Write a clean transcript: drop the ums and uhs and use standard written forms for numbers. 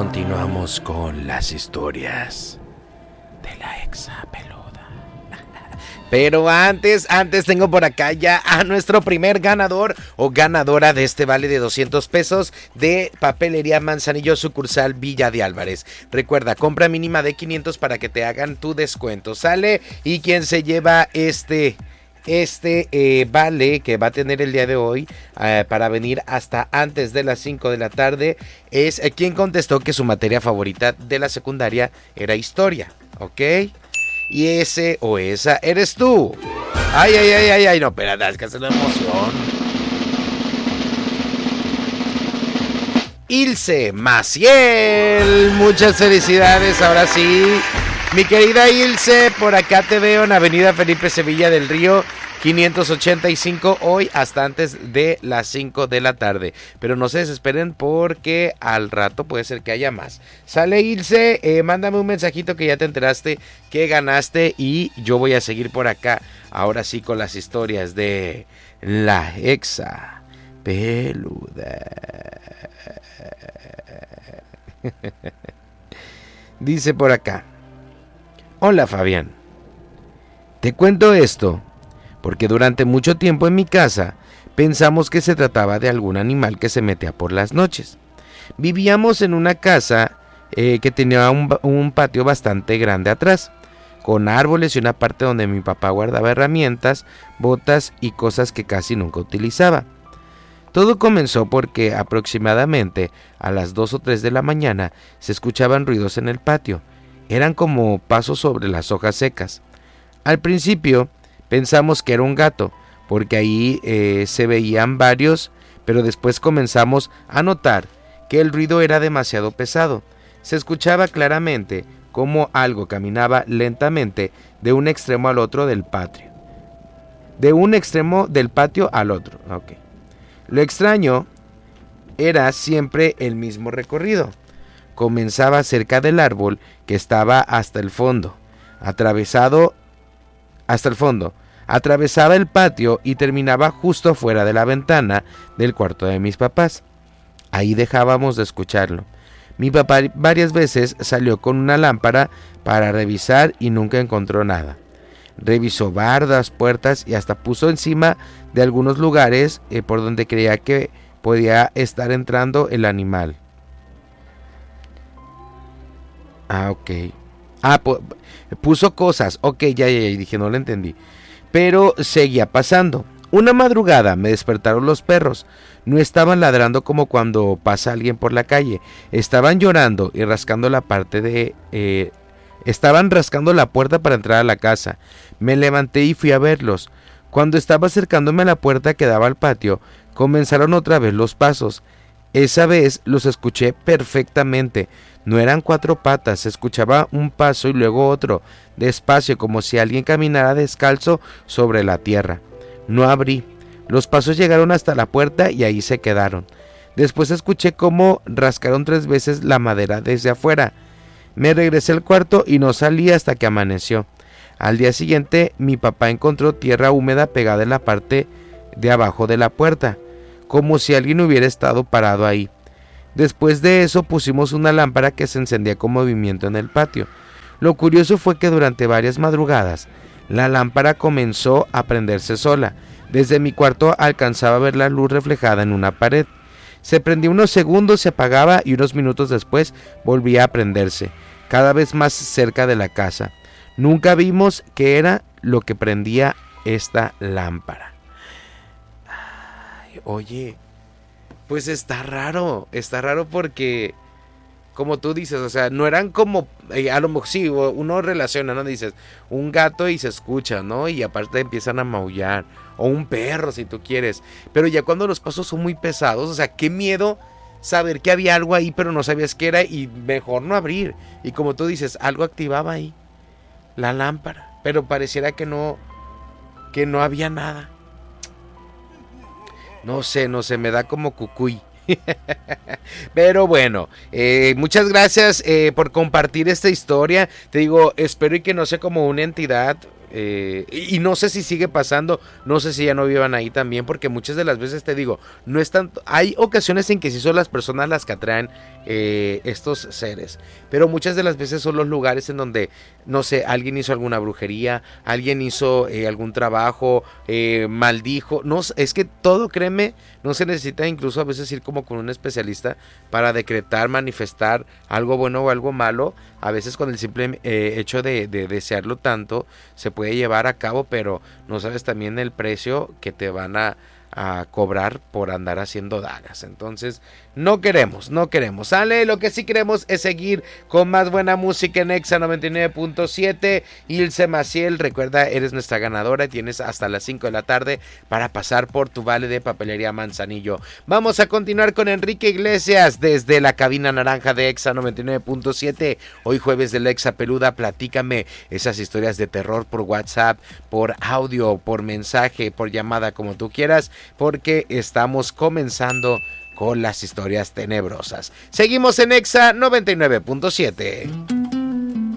continuamos con las historias de la Exa Peluda. Pero antes tengo por acá ya a nuestro primer ganador o ganadora de este vale de 200 pesos de Papelería Manzanillo, sucursal Villa de Álvarez. Recuerda, compra mínima de 500 para que te hagan tu descuento, ¿sale? Y quien se lleva este vale que va a tener el día de hoy para venir hasta antes de las 5 de la tarde es quien contestó que su materia favorita de la secundaria era historia, ¿ok? Y ese o esa eres tú. Ay, no, espérate, es que hace la emoción. Ilse Maciel, muchas felicidades, ahora sí. Mi querida Ilse, por acá te veo en Avenida Felipe Sevilla del Río, 585, hoy hasta antes de las 5 de la tarde. Pero no se desesperen porque al rato puede ser que haya más. Sale Ilse, mándame un mensajito que ya te enteraste que ganaste y yo voy a seguir por acá. Ahora sí con las historias de la Exa Peluda. Dice por acá. Hola Fabián, te cuento esto porque durante mucho tiempo en mi casa pensamos que se trataba de algún animal que se metía por las noches. Vivíamos en una casa que tenía un patio bastante grande atrás, con árboles y una parte donde mi papá guardaba herramientas, botas y cosas que casi nunca utilizaba. Todo comenzó porque aproximadamente a las 2 o 3 de la mañana se escuchaban ruidos en el patio. Eran como pasos sobre las hojas secas. Al principio pensamos que era un gato, porque ahí se veían varios, pero después comenzamos a notar que el ruido era demasiado pesado. Se escuchaba claramente como algo caminaba lentamente de un extremo al otro del patio. De un extremo del patio al otro. Okay. Lo extraño era siempre el mismo recorrido. Comenzaba cerca del árbol que estaba hasta el fondo, atravesaba el patio y terminaba justo fuera de la ventana del cuarto de mis papás. Ahí dejábamos de escucharlo. Mi papá varias veces salió con una lámpara para revisar y nunca encontró nada. Revisó bardas, puertas y hasta puso encima de algunos lugares por donde creía que podía estar entrando el animal. Ok. Puso cosas. Ok, ya, dije, no lo entendí. Pero seguía pasando. Una madrugada me despertaron los perros. No estaban ladrando como cuando pasa alguien por la calle. Estaban llorando y rascando estaban rascando la puerta para entrar a la casa. Me levanté y fui a verlos. Cuando estaba acercándome a la puerta que daba al patio, comenzaron otra vez los pasos. Esa vez los escuché perfectamente. No eran 4 patas, se escuchaba un paso y luego otro, despacio, como si alguien caminara descalzo sobre la tierra. No abrí. Los pasos llegaron hasta la puerta y ahí se quedaron. Después escuché cómo rascaron 3 veces la madera desde afuera. Me regresé al cuarto y no salí hasta que amaneció. Al día siguiente, mi papá encontró tierra húmeda pegada en la parte de abajo de la puerta, como si alguien hubiera estado parado ahí. Después de eso pusimos una lámpara que se encendía con movimiento en el patio. Lo curioso fue que durante varias madrugadas la lámpara comenzó a prenderse sola. Desde mi cuarto alcanzaba a ver la luz reflejada en una pared. Se prendía unos segundos, se apagaba y unos minutos después volvía a prenderse, cada vez más cerca de la casa. Nunca vimos qué era lo que prendía esta lámpara. Ay, oye, pues está raro porque, como tú dices, o sea, no eran como, a lo mejor sí, uno relaciona, ¿no? Dices, un gato y se escucha, ¿no? Y aparte empiezan a maullar, o un perro si tú quieres, pero ya cuando los pasos son muy pesados, o sea, qué miedo saber que había algo ahí, pero no sabías qué era y mejor no abrir. Y como tú dices, algo activaba ahí la lámpara, pero pareciera que no había nada. No sé, me da como cucuy. Pero bueno, muchas gracias por compartir esta historia. Te digo, espero y que no sea como una entidad y no sé si sigue pasando, no sé si ya no vivan ahí también, porque muchas de las veces te digo, no es tanto, hay ocasiones en que sí son las personas las que atraen estos seres, pero muchas de las veces son los lugares en donde, no sé, alguien hizo alguna brujería, alguien hizo algún trabajo, maldijo, no, es que todo, créeme, no se necesita incluso a veces ir como con un especialista para decretar, manifestar algo bueno o algo malo. A veces con el simple hecho de desearlo tanto se puede llevar a cabo, pero no sabes también el precio que te van a cobrar por andar haciendo dagas. Entonces no queremos, sale. Lo que sí queremos es seguir con más buena música en Exa 99.7. Ilse Maciel, recuerda, eres nuestra ganadora, tienes hasta las 5 de la tarde para pasar por tu vale de Papelería Manzanillo. Vamos a continuar con Enrique Iglesias desde la cabina naranja de Exa 99.7. Hoy jueves de la Exa Peluda, platícame esas historias de terror por WhatsApp, por audio, por mensaje, por llamada, como tú quieras, porque estamos comenzando con las historias tenebrosas. Seguimos en Exa 99.7.